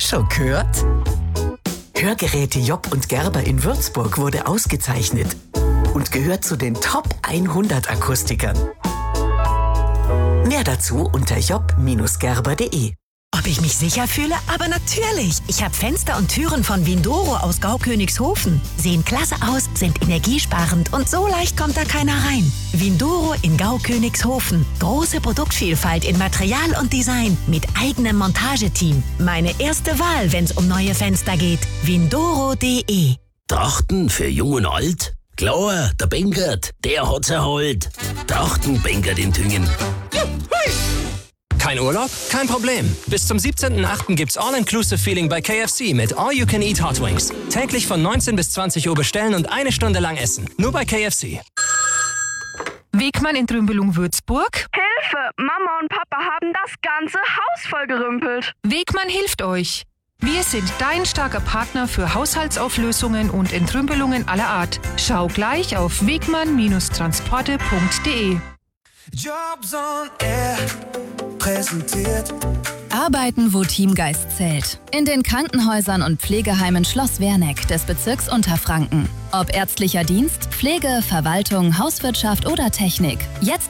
Schon gehört? Hörgeräte Job und Gerber in Würzburg wurde ausgezeichnet und gehört zu den Top 100 Akustikern. Mehr dazu unter job-gerber.de. Ob ich mich sicher fühle? Aber natürlich! Ich habe Fenster und Türen von Windoro aus Gaukönigshofen. Sehen klasse aus, sind energiesparend und so leicht kommt da keiner rein. Windoro in Gaukönigshofen. Große Produktvielfalt in Material und Design mit eigenem Montageteam. Meine erste Wahl, wenn's um neue Fenster geht. Windoro.de. Trachten für Jung und Alt? Klar, der Benkert, der hat's erholt. Trachten Benkert in Tüngen. Kein Urlaub? Kein Problem. Bis zum 17.08. gibt's All-Inclusive-Feeling bei KFC mit All You Can Eat Hot Wings. Täglich von 19 bis 20 Uhr bestellen und 1 Stunde lang essen. Nur bei KFC. Wegmann in Trümbelung-Würzburg. Hilfe! Mama und Papa haben das ganze Haus vollgerümpelt. Wegmann hilft euch. Wir sind dein starker Partner für Haushaltsauflösungen und Entrümpelungen aller Art. Schau gleich auf wegmann-transporte.de. Jobs on Air präsentiert. Arbeiten, wo Teamgeist zählt. In den Krankenhäusern und Pflegeheimen Schloss Werneck des Bezirks Unterfranken. Ob ärztlicher Dienst, Pflege, Verwaltung, Hauswirtschaft oder Technik. Jetzt